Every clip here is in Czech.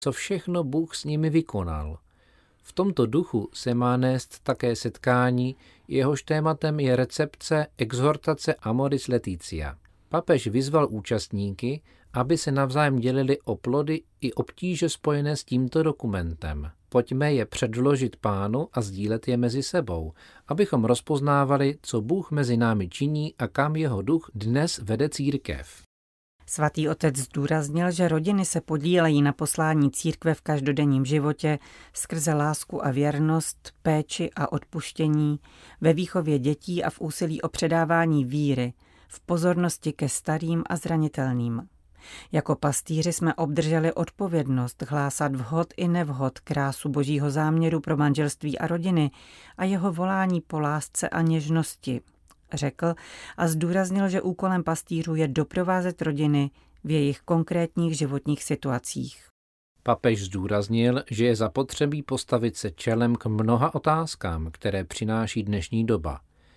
co všechno Bůh s nimi vykonal. V tomto duchu se má nést také setkání, jehož tématem je recepce exhortace Amoris Laetitia. Papež vyzval účastníky, aby se navzájem dělili o plody i obtíže spojené s tímto dokumentem. Pojďme je předložit Pánu a sdílet je mezi sebou, abychom rozpoznávali, co Bůh mezi námi činí a kam jeho duch dnes vede církev. Svatý otec zdůraznil, že rodiny se podílejí na poslání církve v každodenním životě skrze lásku a věrnost, péči a odpuštění, ve výchově dětí a v úsilí o předávání víry, v pozornosti ke starým a zranitelným. Jako pastýři jsme obdrželi odpovědnost hlásat vhod i nevhod krásu Božího záměru pro manželství a rodiny a jeho volání po lásce a něžnosti, řekl a zdůraznil, že úkolem pastýřů je doprovázet rodiny v jejich konkrétních životních situacích. Papež zdůraznil, že je zapotřebí postavit se čelem k mnoha otázkám, které přináší dnešní doba.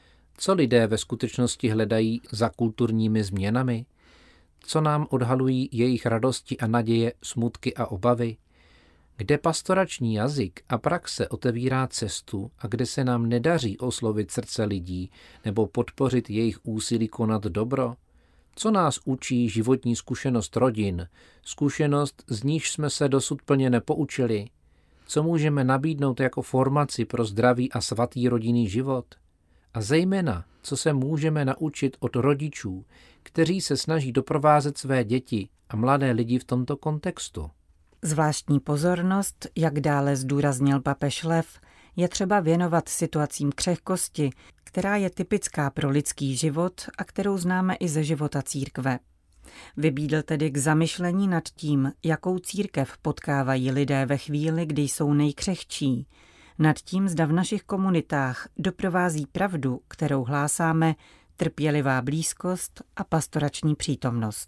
Co lidé ve skutečnosti hledají za kulturními změnami? Co nám odhalují jejich radosti a naděje, smutky a obavy? Kde pastorační jazyk a praxe otevírá cestu a kde se nám nedaří oslovit srdce lidí nebo podpořit jejich úsilí konat dobro? Co nás učí životní zkušenost rodin, zkušenost, z níž jsme se dosud plně nepoučili? Co můžeme nabídnout jako formaci pro zdravý a svatý rodinný život? A zejména, co se můžeme naučit od rodičů, kteří se snaží doprovázet své děti a mladé lidi v tomto kontextu? Zvláštní pozornost, jak dále zdůraznil papež Lev, je třeba věnovat situacím křehkosti, která je typická pro lidský život a kterou známe i ze života církve. Vybídl tedy k zamyšlení nad tím, jakou církev potkávají lidé ve chvíli, kdy jsou nejkřehčí, nad tím, zda v našich komunitách doprovází pravdu, kterou hlásáme, trpělivá blízkost a pastorační přítomnost.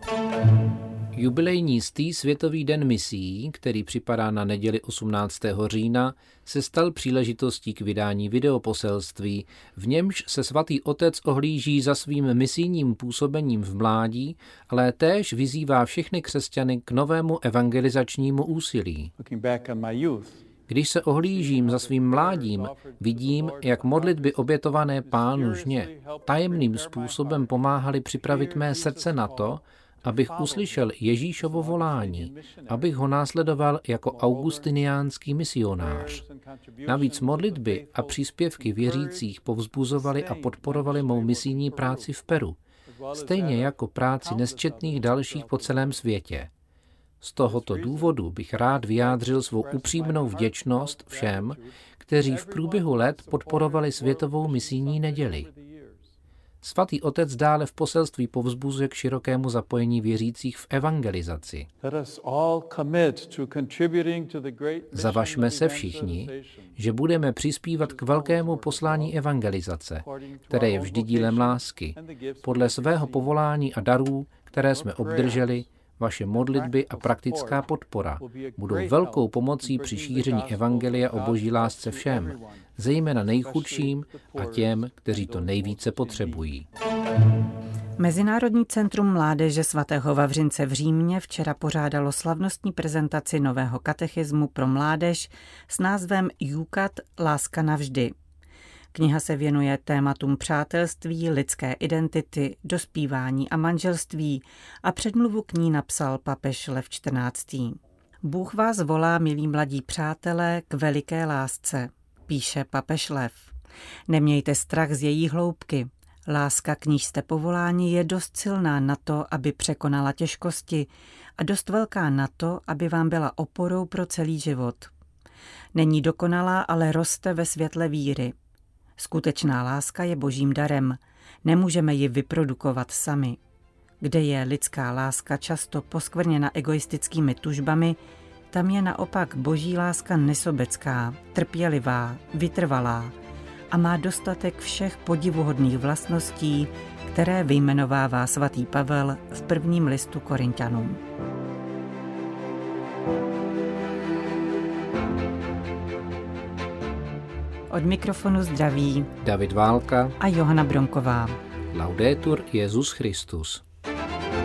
Jubilejní Světový den misií, který připadá na neděli 18. října, se stal příležitostí k vydání videoposelství, v němž se svatý otec ohlíží za svým misijním působením v mládí, ale též vyzývá všechny křesťany k novému evangelizačnímu úsilí. Když se ohlížím za svým mládím, vidím, jak modlitby obětované Pánu žně tajemným způsobem pomáhaly připravit mé srdce na to, abych uslyšel Ježíšovo volání, abych ho následoval jako augustiniánský misionář. Navíc modlitby a příspěvky věřících povzbuzovaly a podporovaly mou misijní práci v Peru, stejně jako práci nesčetných dalších po celém světě. Z tohoto důvodu bych rád vyjádřil svou upřímnou vděčnost všem, kteří v průběhu let podporovali Světovou misijní neděli. Svatý otec dále v poselství povzbuzuje k širokému zapojení věřících v evangelizaci. Zavažme se všichni, že budeme přispívat k velkému poslání evangelizace, které je vždy dílem lásky, podle svého povolání a darů, které jsme obdrželi. Vaše modlitby a praktická podpora budou velkou pomocí při šíření evangelia o Boží lásce všem, zejména nejchudším a těm, kteří to nejvíce potřebují. Mezinárodní centrum mládeže svatého Vavřince v Římě včera pořádalo slavnostní prezentaci nového katechismu pro mládež s názvem Jukat Láska navždy. Kniha se věnuje tématům přátelství, lidské identity, dospívání a manželství a předmluvu k ní napsal papež Lev XIV. Bůh vás volá, milí mladí přátelé, k veliké lásce, píše papež Lev. Nemějte strach z její hloubky. Láska, k níž jste povoláni, je dost silná na to, aby překonala těžkosti a dost velká na to, aby vám byla oporou pro celý život. Není dokonalá, ale roste ve světle víry. Skutečná láska je Božím darem. Nemůžeme ji vyprodukovat sami. Kde je lidská láska často poskvrněna egoistickými tužbami, tam je naopak Boží láska nesobecká, trpělivá, vytrvalá a má dostatek všech podivuhodných vlastností, které vyjmenovává svatý Pavel v prvním listu Korinťanům. Od mikrofonu zdraví David Válka a Johana Bronková. Laudetur Jesus Christus.